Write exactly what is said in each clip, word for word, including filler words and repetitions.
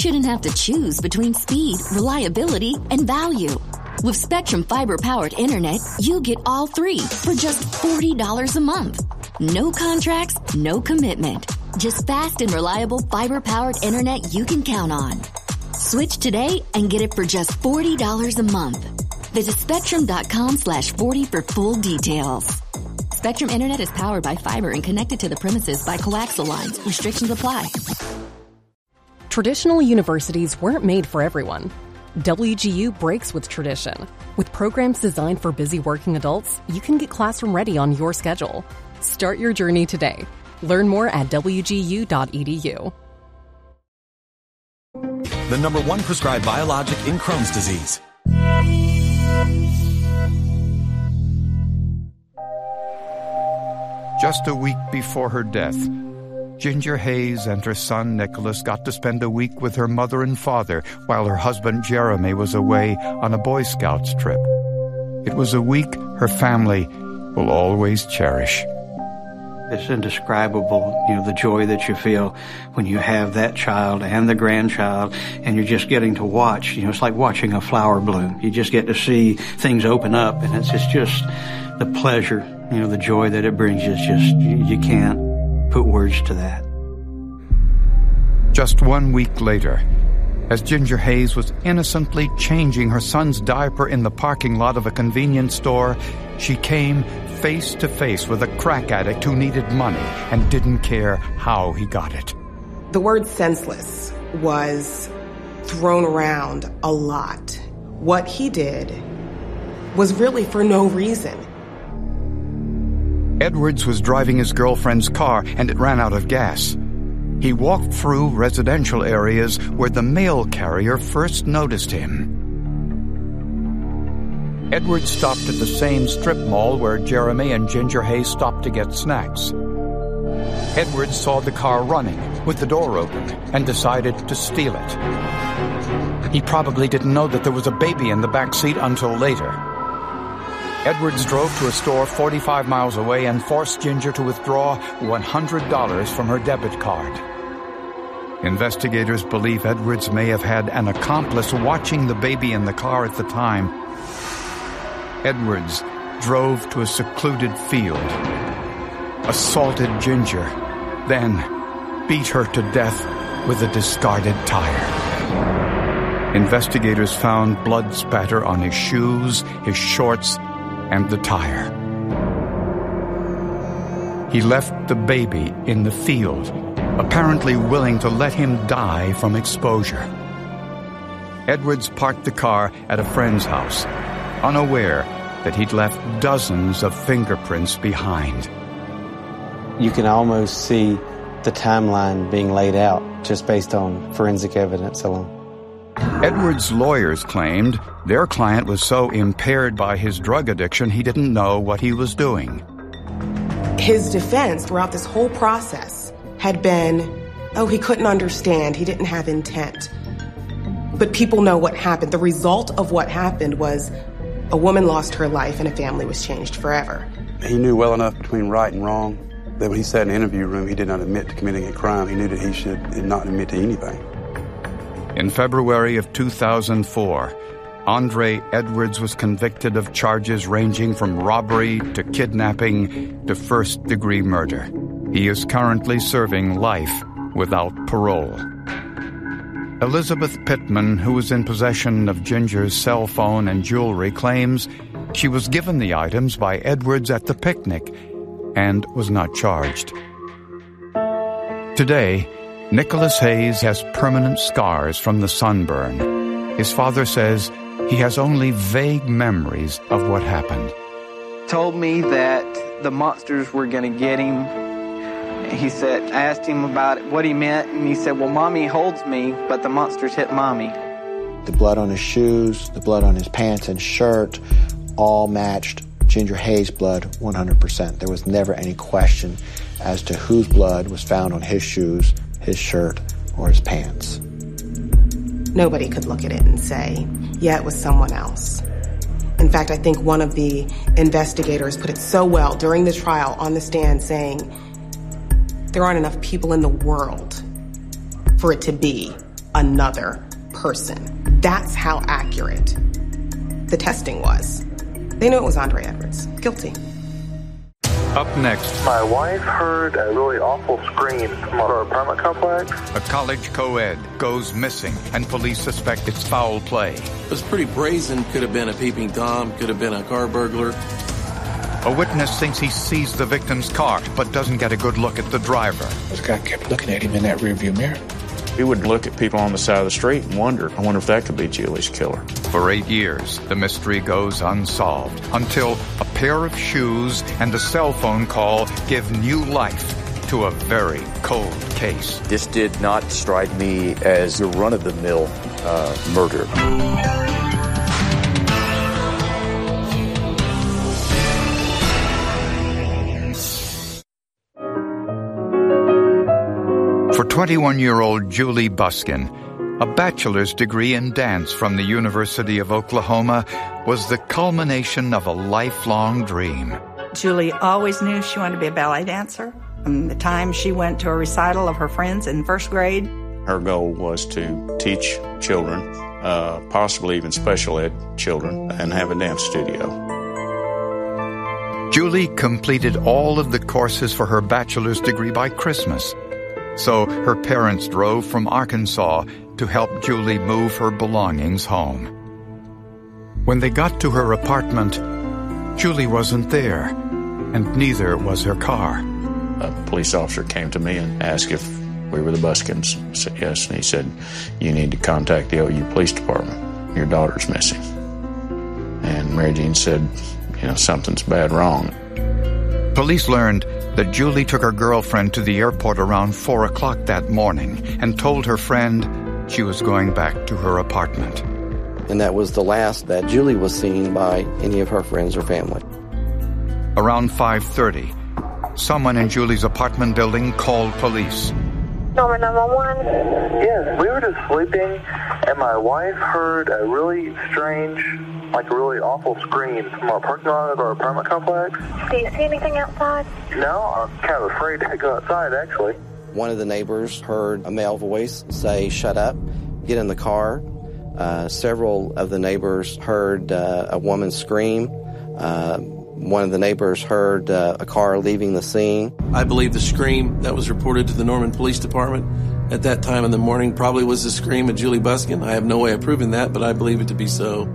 shouldn't have to choose between speed, reliability, and value. With Spectrum fiber-powered internet, you get all three for just forty dollars a month. No contracts, no commitment. Just fast and reliable fiber-powered internet you can count on. Switch today and get it for just forty dollars a month. Visit spectrum.com slash 40 for full details. Spectrum Internet is powered by fiber and connected to the premises by coaxial lines. Restrictions apply. Traditional universities weren't made for everyone. W G U breaks with tradition. With programs designed for busy working adults, you can get classroom ready on your schedule. Start your journey today. Learn more at w g u dot e d u. The number one prescribed biologic in Crohn's disease. Just a week before her death, Ginger Hayes and her son Nicholas got to spend a week with her mother and father while her husband Jeremy was away on a Boy Scouts trip. It was a week her family will always cherish. It's indescribable, you know, the joy that you feel when you have that child and the grandchild, and you're just getting to watch. You know, it's like watching a flower bloom. You just get to see things open up, and it's, it's just the pleasure, you know, the joy that it brings. It's just, you, you can't put words to that. Just one week later, as Ginger Hayes was innocently changing her son's diaper in the parking lot of a convenience store, she came face to face with a crack addict who needed money and didn't care how he got it. The word senseless was thrown around a lot. What he did was really for no reason. Edwards was driving his girlfriend's car and it ran out of gas. He walked through residential areas where the mail carrier first noticed him. Edwards stopped at the same strip mall where Jeremy and Ginger Hayes stopped to get snacks. Edwards saw the car running with the door open and decided to steal it. He probably didn't know that there was a baby in the back seat until later. Edwards drove to a store forty-five miles away and forced Ginger to withdraw one hundred dollars from her debit card. Investigators believe Edwards may have had an accomplice watching the baby in the car at the time. Edwards drove to a secluded field, assaulted Ginger, then beat her to death with a discarded tire. Investigators found blood spatter on his shoes, his shorts, and the tire. He left the baby in the field, apparently willing to let him die from exposure. Edwards parked the car at a friend's house, unaware that he'd left dozens of fingerprints behind. You can almost see the timeline being laid out just based on forensic evidence alone. Edwards' lawyers claimed their client was so impaired by his drug addiction he didn't know what he was doing. His defense throughout this whole process had been, oh, he couldn't understand, he didn't have intent. But people know what happened. The result of what happened was a woman lost her life and a family was changed forever. He knew well enough between right and wrong that when he sat in the interview room, he did not admit to committing a crime. He knew that he should not admit to anything. In February of two thousand four, Andre Edwards was convicted of charges ranging from robbery to kidnapping to first-degree murder. He is currently serving life without parole. Elizabeth Pittman, who was in possession of Ginger's cell phone and jewelry, claims she was given the items by Edwards at the picnic and was not charged. Today, Nicholas Hayes has permanent scars from the sunburn. His father says he has only vague memories of what happened. Told me that the monsters were going to get him. He said, I asked him about it, what he meant, and he said, well, Mommy holds me, but the monsters hit Mommy. The blood on his shoes, the blood on his pants and shirt, all matched Ginger Hayes' blood one hundred percent. There was never any question as to whose blood was found on his shoes, his shirt, or his pants. Nobody could look at it and say, yeah, it was someone else. In fact, I think one of the investigators put it so well during the trial on the stand, saying, there aren't enough people in the world for it to be another person. That's how accurate the testing was. They knew it was Andre Edwards. Guilty. Up next, my wife heard a really awful scream from our apartment complex. A college co-ed goes missing, and police suspect it's foul play. It was pretty brazen. Could have been a peeping Tom, could have been a car burglar. A witness thinks he sees the victim's car, but doesn't get a good look at the driver. This guy kept looking at him in that rearview mirror. He would look at people on the side of the street and wonder, I wonder if that could be Julie's killer. For eight years, the mystery goes unsolved until a pair of shoes and a cell phone call give new life to a very cold case. This did not strike me as your run-of-the-mill uh, murder. For twenty-one-year-old Julie Buskin, a bachelor's degree in dance from the University of Oklahoma was the culmination of a lifelong dream. Julie always knew she wanted to be a ballet dancer. From the time she went to a recital of her friends in first grade. Her goal was to teach children, uh, possibly even special ed children, and have a dance studio. Julie completed all of the courses for her bachelor's degree by Christmas. So her parents drove from Arkansas to help Julie move her belongings home. When they got to her apartment, Julie wasn't there, and neither was her car. A police officer came to me and asked if we were the Buskins. I said yes, and he said, you need to contact the O U Police Department. Your daughter's missing. And Mary Jean said, you know, something's bad wrong. Police learned that Julie took her girlfriend to the airport around four o'clock that morning and told her friend she was going back to her apartment. And that was the last that Julie was seen by any of her friends or family. Around five thirty, someone in Julie's apartment building called police. Number nine one one. Yes, we were just sleeping, and my wife heard a really strange, like a really awful scream from our parking lot of our apartment complex. Do you see anything outside? No, I'm kind of afraid to go outside, actually. One of the neighbors heard a male voice say, shut up, get in the car. Uh, several of the neighbors heard uh, a woman scream. Uh, one of the neighbors heard uh, a car leaving the scene. I believe the scream that was reported to the Norman Police Department at that time in the morning probably was the scream of Julie Buskin. I have no way of proving that, but I believe it to be so.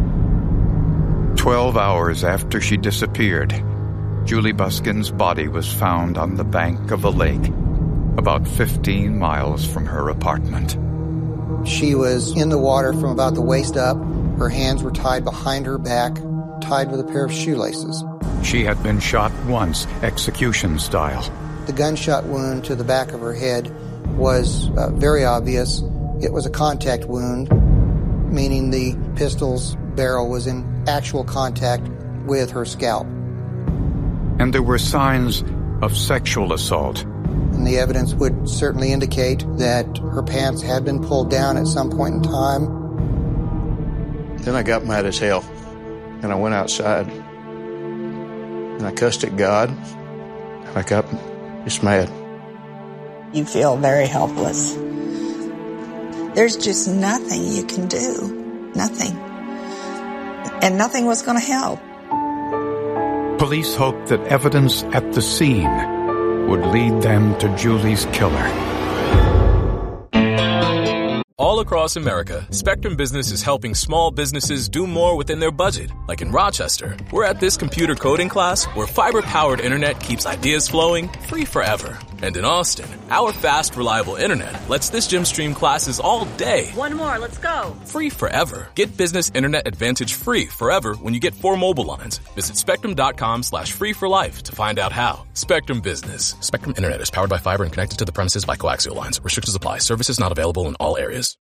Twelve hours after she disappeared, Julie Buskin's body was found on the bank of a lake, about fifteen miles from her apartment. She was in the water from about the waist up. Her hands were tied behind her back, tied with a pair of shoelaces. She had been shot once, execution style. The gunshot wound to the back of her head was uh, very obvious. It was a contact wound, meaning the pistol's barrel was in actual contact with her scalp. And there were signs of sexual assault. And the evidence would certainly indicate that her pants had been pulled down at some point in time. Then I got mad as hell, and I went outside, and I cussed at God, and I got just mad. You feel very helpless. There's just nothing you can do. Nothing. And nothing was going to help. Police hoped that evidence at the scene would lead them to Julie's killer. All across America, Spectrum Business is helping small businesses do more within their budget. Like in Rochester, we're at this computer coding class where fiber-powered internet keeps ideas flowing free forever. And in Austin, our fast, reliable internet lets this gym stream classes all day. One more, let's go. Free forever. Get business internet advantage free forever when you get four mobile lines. Visit spectrum.com slash free for life to find out how. Spectrum Business. Spectrum Internet is powered by fiber and connected to the premises by coaxial lines. Restrictions apply. Services not available in all areas.